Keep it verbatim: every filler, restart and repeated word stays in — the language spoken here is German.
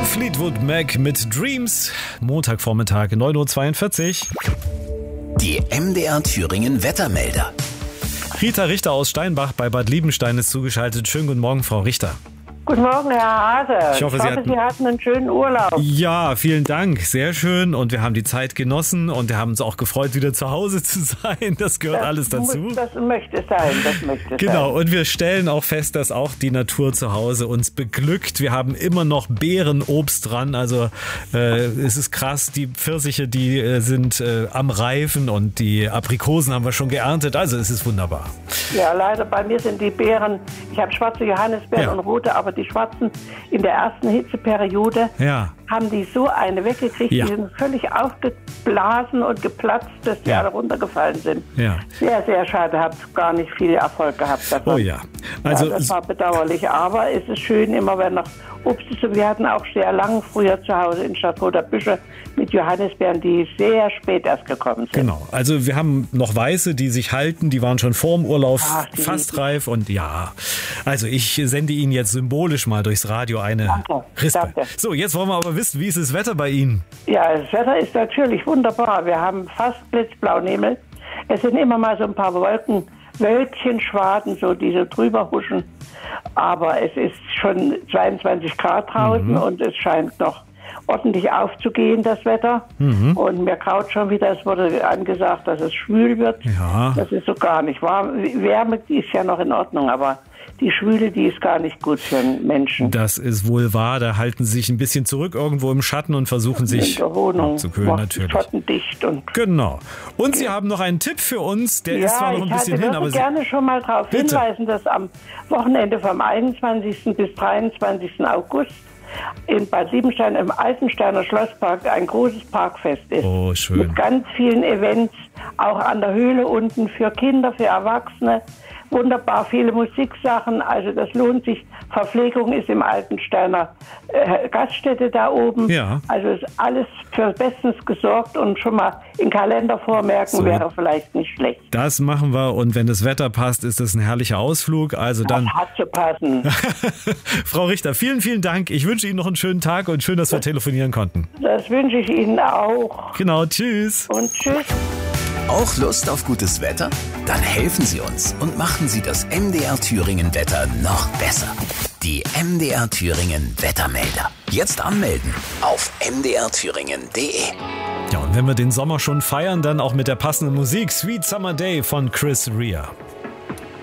Fleetwood Mac mit Dreams. Montagvormittag, neun Uhr zweiundvierzig. Die M D R Thüringen Wettermelder. Rita Richter aus Steinbach bei Bad Liebenstein ist zugeschaltet. Schönen guten Morgen, Frau Richter. Guten Morgen, Herr Hase. Ich hoffe, ich Sie, hoffe hatten... Sie hatten einen schönen Urlaub. Ja, vielen Dank. Sehr schön. Und wir haben die Zeit genossen und wir haben uns auch gefreut, wieder zu Hause zu sein. Das gehört das alles dazu. Muss, das möchte sein, das möchte Genau. sein. Und wir stellen auch fest, dass auch die Natur zu Hause uns beglückt. Wir haben immer noch Beerenobst dran. Also äh, es ist krass. Die Pfirsiche, die äh, sind äh, am Reifen und die Aprikosen haben wir schon geerntet. Also es ist wunderbar. Ja, leider bei mir sind die Beeren, ich habe schwarze Johannisbeeren Ja. und rote, aber die schwarzen in der ersten Hitzeperiode Ja. haben die so eine weggekriegt, Ja. die sind völlig aufgeblasen und geplatzt, dass die Ja. alle runtergefallen sind. Ja. Sehr, sehr schade, habe gar nicht viel Erfolg gehabt davon. Oh ja. Also ja, das war bedauerlich, aber es ist schön, immer wenn noch Obst ist. Und wir hatten auch sehr lang früher zu Hause in Stadtroter Büsche mit Johannisbeeren, die sehr spät erst gekommen sind. Genau, also wir haben noch Weiße, die sich halten, die waren schon vor dem Urlaub Ach, die fast lieben. reif und ja, also ich sende Ihnen jetzt symbolisch mal durchs Radio eine Danke, Rispe. danke. So, jetzt wollen wir aber wissen, wie ist das Wetter bei Ihnen? Ja, das Wetter ist natürlich wunderbar. Wir haben fast blitzblauen Himmel. Es sind immer mal so ein paar Wolken, Wölkchenschwaden, so die so drüber huschen. Aber es ist schon zweiundzwanzig Grad draußen mhm. und es scheint noch ordentlich aufzugehen, das Wetter. Mhm. Und mir graut schon wieder, es wurde angesagt, dass es schwül wird. Ja. Das ist so gar nicht wahr. Wärme, die ist ja noch in Ordnung, aber die Schwüle, die ist gar nicht gut für einen Menschen. Das ist wohl wahr, da halten sie sich ein bisschen zurück irgendwo im Schatten und versuchen sich in der Wohnung zu kühlen, natürlich. Schottendicht und genau. Und Sie haben noch einen Tipp für uns, der ja, ist zwar noch ein bisschen hin, hin, aber ich Sie gerne schon mal darauf Bitte. hinweisen, dass am Wochenende vom einundzwanzigsten bis dreiundzwanzigsten August in Bad Liebenstein im Altensteiner Schlosspark ein großes Parkfest ist. Oh, schön. Mit ganz vielen Events, auch an der Höhle unten für Kinder, für Erwachsene. Wunderbar viele Musiksachen, also das lohnt sich. Verpflegung ist im Altensteiner äh, Gaststätte da oben. Ja. Also ist alles für bestens gesorgt und schon mal in Kalender vormerken So. wäre vielleicht nicht schlecht. Das machen wir und wenn das Wetter passt, ist das ein herrlicher Ausflug. Also dann. Das hat zu passen. Frau Richter, vielen, vielen Dank. Ich wünsche Ihnen noch einen schönen Tag und schön, dass wir telefonieren konnten. Das wünsche ich Ihnen auch. Genau, tschüss. Und tschüss. Auch Lust auf gutes Wetter? Dann helfen Sie uns und machen Sie das M D R Thüringen Wetter noch besser. Die M D R Thüringen Wettermelder. Jetzt anmelden auf m d r thüringen punkt d e. Ja, und wenn wir den Sommer schon feiern, dann auch mit der passenden Musik. Sweet Summer Day von Chris Rea.